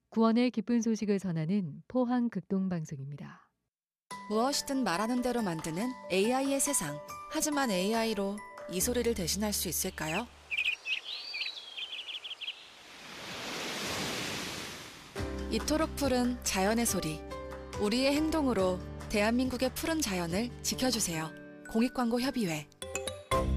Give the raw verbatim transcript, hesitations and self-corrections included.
구원의 기쁜 소식을 전하는 포항 극동방송입니다. 무엇이든 말하는 대로 만드는 에이아이의 세상. 하지만 에이아이로 이 소리를 대신할 수 있을까요? 이토록 푸른 자연의 소리. 우리의 행동으로 대한민국의 푸른 자연을 지켜주세요. 공익광고협의회